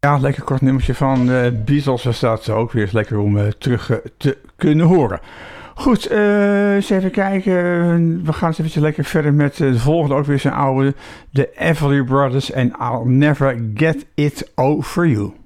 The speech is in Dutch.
Ja, lekker kort nummertje van Beatles was dat ook weer eens lekker om terug te kunnen horen. Goed, eens even kijken. We gaan eens eventjes lekker verder met de volgende, ook weer zijn oude. The Everly Brothers en I'll Never Get It Over You.